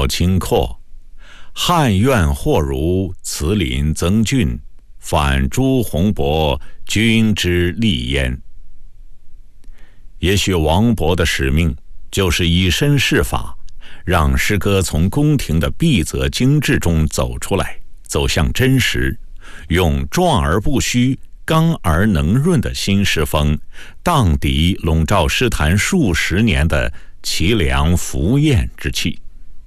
道清阔，汉苑或如慈林增峻，反诸洪伯，君之利焉。也许王勃的使命就是以身试法，让诗歌从宫廷的闭塞精致中走出来，走向真实，用壮而不虚、刚而能润的新诗风，荡涤笼罩诗坛数十年的凄凉浮艳之气。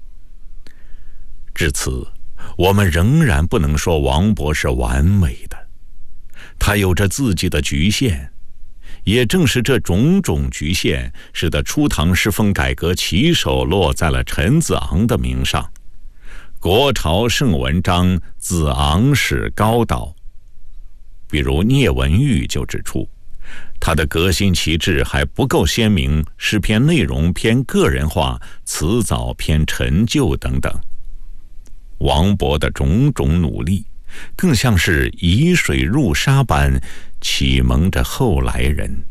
至此，我们仍然不能说王勃是完美的，他有着自己的局限。也正是这种种局限，使得初唐诗风改革旗手落在了陈子昂的名上。国朝盛文章，子昂始高蹈。比如聂文玉就指出，他的革新旗帜还不够鲜明，诗篇内容偏个人化，词藻偏陈旧等等。王勃的种种努力，更像是以水入沙般启蒙着后来人。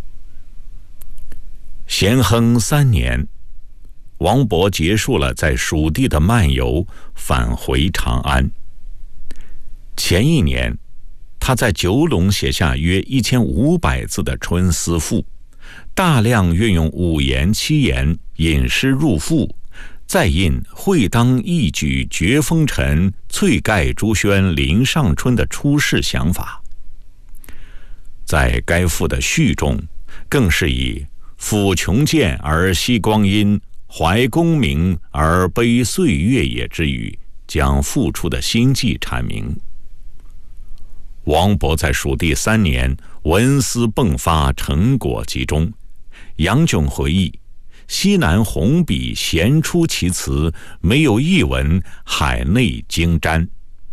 咸亨3年，王勃结束了在蜀地的漫游，返回长安。前一年，他在九龙写下约1500字的《春思赋》，大量运用五言七言，引诗入赋，再印会当一举绝风尘，翠盖朱轩临上春的出世想法。在该赋的序中，更是以抚穷贱而惜光阴，怀功名而悲岁月也之语，将付出的心迹阐明。王勃在蜀地3年，文思迸发，成果集中。杨炯回忆，西南红笔闲出其词，没有一文海内精沾。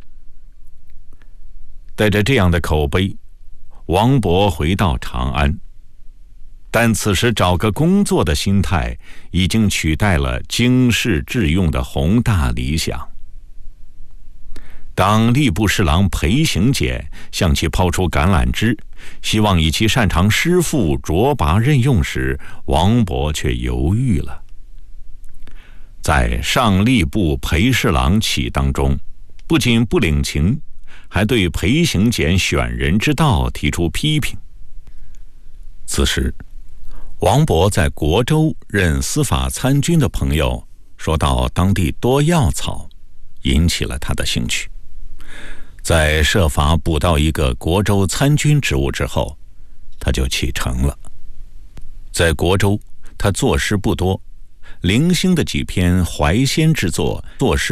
带着这样的口碑，王勃回到长安，但此时找个工作的心态已经取代了经世致用的宏大理想。当吏部侍郎裴行俭向其抛出橄榄枝，希望以其擅长诗赋擢拔任用时，王勃却犹豫了。在上吏部裴侍郎启当中，不仅不领情，还对裴行俭选人之道提出批评。此时，王勃在国州任司法参军的朋友说到当地多药草，引起了他的兴趣。在设法补到一个国州参军职务之后，他就启程了。在国州，他作诗不多，零星的几篇怀仙之作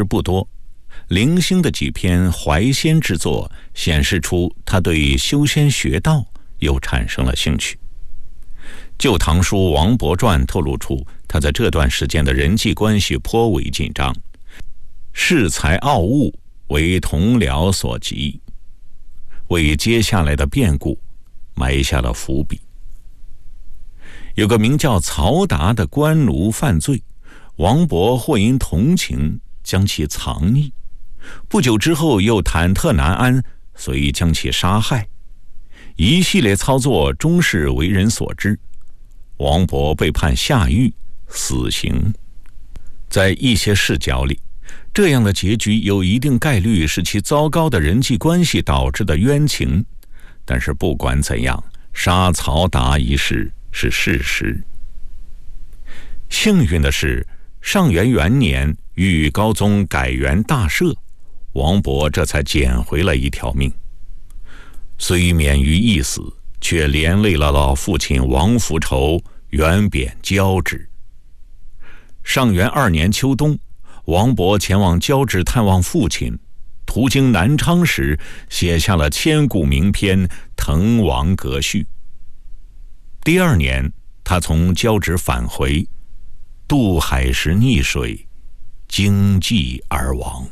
显示出他对修仙学道又产生了兴趣。《旧唐书王勃传》透露出他在这段时间的人际关系颇为紧张，恃才傲物为同僚所及，为接下来的变故埋下了伏笔。有个名叫曹达的官奴犯罪，王勃或因同情将其藏匿，不久之后又忐忑难安，遂将其杀害。一系列操作终是为人所知，王勃被判下狱，死刑。在一些视角里，这样的结局有一定概率是其糟糕的人际关系导致的冤情，但是不管怎样，杀曹达一事是事实。幸运的是，上元元年豫高宗改元大赦，王勃这才捡回了一条命。虽免于一死，却连累了老父亲王福仇，原贬交趾。上元2年秋冬，王勃前往交趾探望父亲，途经南昌时，写下了千古名篇《滕王阁序》。第2年，他从交趾返回，渡海时溺水，经济而亡。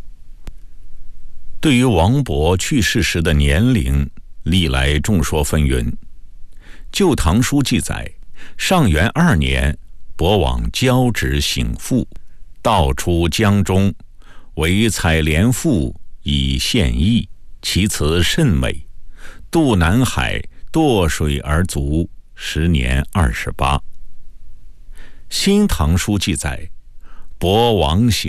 对于王勃去世时的年龄，历来众说纷纭。《旧唐书》记载，上元2年，勃往交趾省赋，道出江中，为采莲赋以献意，其词甚美。渡南海，堕水而卒，时年28。《新唐书》记载，勃王行